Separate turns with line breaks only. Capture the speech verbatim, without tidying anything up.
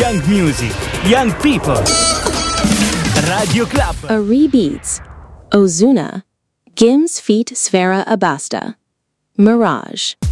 young music, young people. Radio Club.
A Rebeats. Ozuna. Gims feat Sfera Abasta. Mirage.